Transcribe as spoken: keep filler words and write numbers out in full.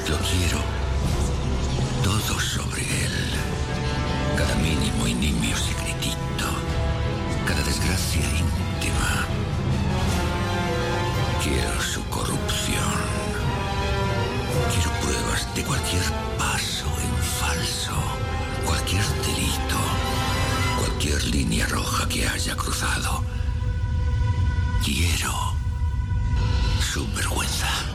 Lo quiero todo sobre él. Cada mínimo y nimio secretito. Cada desgracia íntima. Quiero su corrupción. Quiero pruebas de cualquier paso en falso. Cualquier delito. Cualquier línea roja que haya cruzado. Quiero su vergüenza.